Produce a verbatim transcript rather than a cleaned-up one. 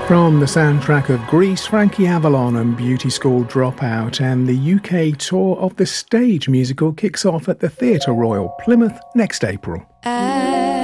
From the soundtrack of Grease, Frankie Avalon and Beauty School Dropout, and the U K tour of the stage musical kicks off at the Theatre Royal, Plymouth, next April. I